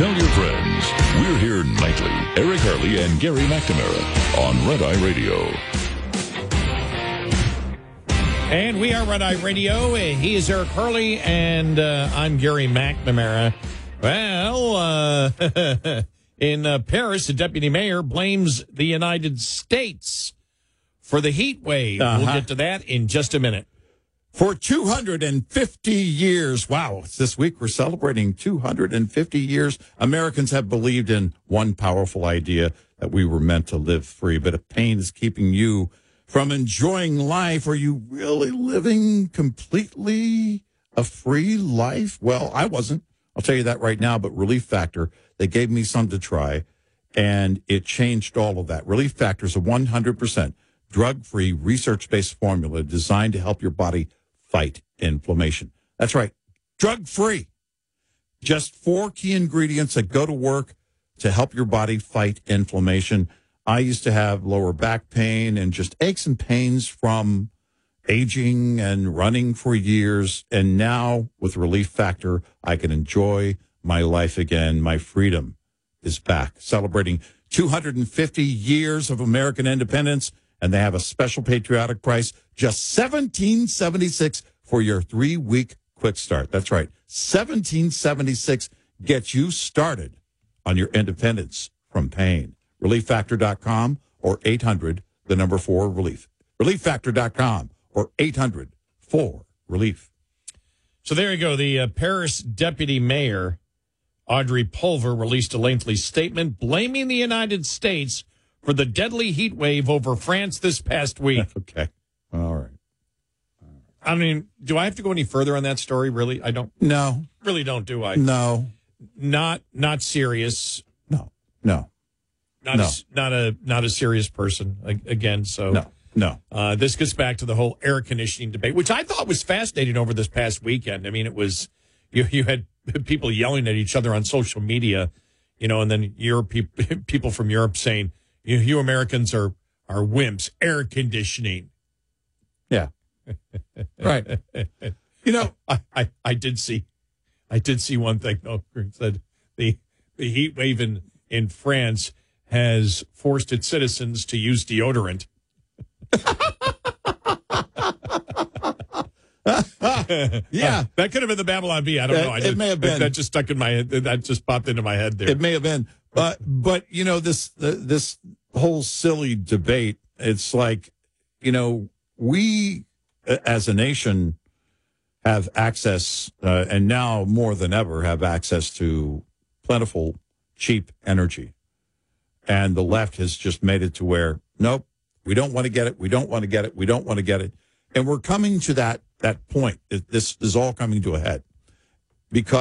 Tell your friends. We're here nightly. Eric Harley and Gary McNamara on Red Eye Radio. And we are Red Eye Radio. He is Eric Harley, and I'm Gary McNamara. Well, in Paris, the deputy mayor blames the United States for the heat wave. We'll get to that in just a minute. For 250 years, wow, this week we're celebrating 250 years. Americans have believed in one powerful idea, that we were meant to live free, but if pain is keeping you from enjoying life, are you really living completely a free life? Well, I wasn't. I'll tell you that right now, but Relief Factor, they gave me some to try, and it changed all of that. Relief Factor is a 100% drug-free, research-based formula designed to help your body fight inflammation. That's right, drug-free. Just 4 key ingredients that go to work to help your body fight inflammation. I used to have lower back pain and just aches and pains from aging and running for years. And now with Relief Factor, I can enjoy my life again. My freedom is back. Celebrating 250 years of American independence. And they have a special patriotic price, just $17.76 for your 3-week quick start. That's right, $17.76 gets you started on your independence from pain. ReliefFactor.com or 800-4-RELIEF. ReliefFactor.com or 800-4-RELIEF. So there you go. The Paris deputy mayor, Audrey Pulver, released a lengthy statement blaming the United States for the deadly heat wave over France this past week. Okay. All right. I mean, do I have to go any further on that story? Really? I don't. No. Really don't, do I? No. Not serious. No. Not a serious person again. So no. This gets back to the whole air conditioning debate, which I thought was fascinating over this past weekend. I mean, it was you had people yelling at each other on social media, and then people from Europe saying, You Americans are wimps. Air conditioning. Yeah. Right. I did see one thing though. It said the heat wave in France has forced its citizens to use deodorant. Yeah. That could have been the Babylon Bee. I don't know. It may have been. That just stuck in my head. That just popped into my head there. It may have been. But this whole silly debate, it's like, we as a nation have access, and now more than ever have access to plentiful, cheap energy. And the left has just made it to where, nope, we don't want to get it. We don't want to get it. We don't want to get it. And we're coming to that point. This is all coming to a head because